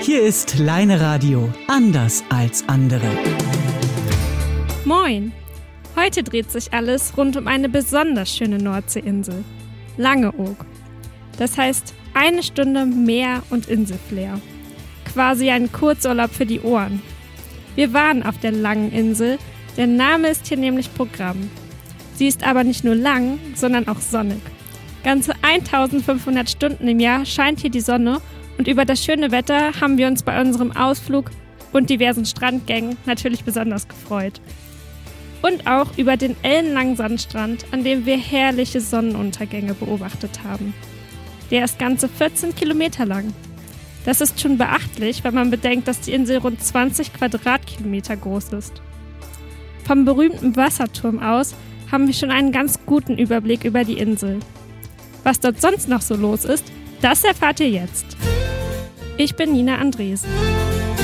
Hier ist Leine Radio, anders als andere. Moin! Heute dreht sich alles rund um eine besonders schöne Nordseeinsel, Langeoog. Das heißt, 1 Stunde Meer und Inselflair. Quasi ein Kurzurlaub für die Ohren. Wir waren auf der langen Insel, der Name ist hier nämlich Programm. Sie ist aber nicht nur lang, sondern auch sonnig. Ganze 1500 Stunden im Jahr scheint hier die Sonne und über das schöne Wetter haben wir uns bei unserem Ausflug und diversen Strandgängen natürlich besonders gefreut. Und auch über den ellenlangen Sandstrand, an dem wir herrliche Sonnenuntergänge beobachtet haben. Der ist ganze 14 Kilometer lang. Das ist schon beachtlich, wenn man bedenkt, dass die Insel rund 20 Quadratkilometer groß ist. Vom berühmten Wasserturm aus haben wir schon einen ganz guten Überblick über die Insel. Was dort sonst noch so los ist, das erfahrt ihr jetzt. Ich bin Nina Andresen.